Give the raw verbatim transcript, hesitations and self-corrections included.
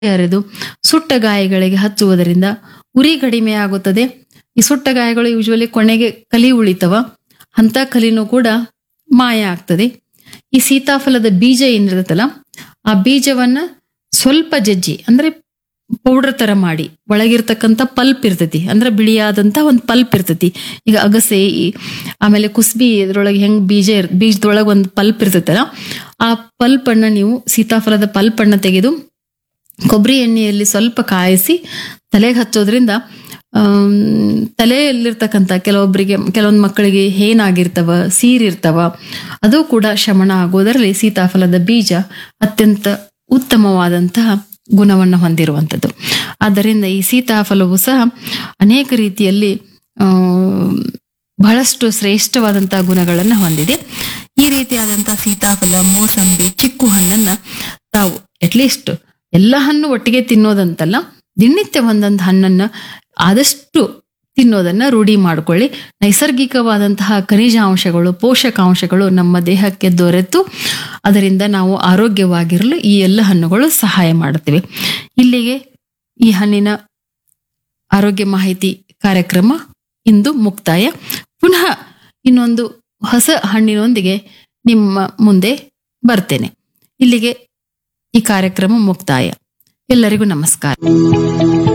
ಅರೆದು ಸುಟ್ಟ ಗಾಯಗಳಿಗೆ ಹಚ್ಚುವುದರಿಂದ ಉರಿ ಕಡಿಮೆಯಾಗುತ್ತದೆ. ಈ ಸುಟ್ಟ ಗಾಯಗಳು ಯೂಶುವಲಿ ಕೊನೆಗೆ ಕಲಿ ಉಳಿತವ, ಅಂತ ಕಲಿನೂ ಕೂಡ ಮಾಯ ಆಗ್ತದೆ. ಈ ಸೀತಾಫಲದ ಬೀಜ ಏನಿರುತ್ತಲ್ಲ, ಆ ಬೀಜವನ್ನ ಸ್ವಲ್ಪ ಜಜ್ಜಿ ಅಂದ್ರೆ ಪೌಡರ್ ತರ ಮಾಡಿ, ಒಳಗಿರ್ತಕ್ಕಂಥ ಪಲ್ಪ್ ಇರ್ತೈತಿ, ಅಂದ್ರೆ ಬಿಳಿಯಾದಂತ ಒಂದು ಪಲ್ಪ್ ಇರ್ತೈತಿ. ಈಗ ಅಗಸೆ ಈ- ಆಮೇಲೆ ಕುಸ್ಬಿ ಇದ್ರೊಳಗೆ ಹೆಂಗ್ ಬೀಜ ಇರ್ ಬೀಜದೊಳಗೆ ಒಂದು ಪಲ್ಪ್ ಇರ್ತೈತಲ್ಲ, ಆ ಪಲ್ಪ್ ಅನ್ನ ನೀವು ಸೀತಾಫಲದ ಪಲ್ಪ್ ಅನ್ನ ತೆಗೆದು ಕೊಬ್ಬರಿ ಎಣ್ಣೆಯಲ್ಲಿ ಸ್ವಲ್ಪ ಕಾಯಿಸಿ ತಲೆಗೆ ಹಚ್ಚೋದ್ರಿಂದ ಆಮ್, ತಲೆಯಲ್ಲಿರ್ತಕ್ಕಂಥ ಕೆಲವೊಬ್ಬರಿಗೆ ಕೆಲವೊಂದು ಮಕ್ಕಳಿಗೆ ಹೇನಾಗಿರ್ತವ, ಸೀರಿರ್ತವ, ಅದು ಕೂಡ ಶಮನ ಆಗೋದರಲ್ಲಿ ಸೀತಾಫಲದ ಬೀಜ ಅತ್ಯಂತ ಉತ್ತಮವಾದಂತಹ ಗುಣವನ್ನು ಹೊಂದಿರುವಂಥದ್ದು. ಆದ್ದರಿಂದ ಈ ಸೀತಾಫಲವು ಸಹ ಅನೇಕ ರೀತಿಯಲ್ಲಿ ಆ ಬಹಳಷ್ಟು ಶ್ರೇಷ್ಠವಾದಂತಹ ಗುಣಗಳನ್ನು ಹೊಂದಿದೆ. ಈ ರೀತಿಯಾದಂತಹ ಸೀತಾಫಲ, ಮೋಸಂಬಿ, ಚಿಕ್ಕು ಹಣ್ಣನ್ನ ತಾವು ಅಟ್ಲೀಸ್ಟ್ ಎಲ್ಲ ಹಣ್ಣು ಒಟ್ಟಿಗೆ ತಿನ್ನೋದಂತಲ್ಲ, ದಿನನಿತ್ಯ ಒಂದೊಂದು ಹಣ್ಣನ್ನ ಆದಷ್ಟು ತಿನ್ನೋದನ್ನ ರೂಢಿ ಮಾಡ್ಕೊಳ್ಳಿ. ನೈಸರ್ಗಿಕವಾದಂತಹ ಖನಿಜಾಂಶಗಳು, ಪೋಷಕಾಂಶಗಳು ನಮ್ಮ ದೇಹಕ್ಕೆ ದೊರೆತು ಅದರಿಂದ ನಾವು ಆರೋಗ್ಯವಾಗಿರಲು ಈ ಎಲ್ಲ ಹಣ್ಣುಗಳು ಸಹಾಯ ಮಾಡುತ್ತವೆ. ಇಲ್ಲಿಗೆ ಈ ಹಣ್ಣಿನ ಆರೋಗ್ಯ ಮಾಹಿತಿ ಕಾರ್ಯಕ್ರಮ ಇಂದು ಮುಕ್ತಾಯ. ಪುನಃ ಇನ್ನೊಂದು ಹೊಸ ಹಣ್ಣಿನೊಂದಿಗೆ ನಿಮ್ಮ ಮುಂದೆ ಬರ್ತೇನೆ. ಇಲ್ಲಿಗೆ ಈ ಕಾರ್ಯಕ್ರಮ ಮುಕ್ತಾಯ. ಎಲ್ಲರಿಗೂ ನಮಸ್ಕಾರ.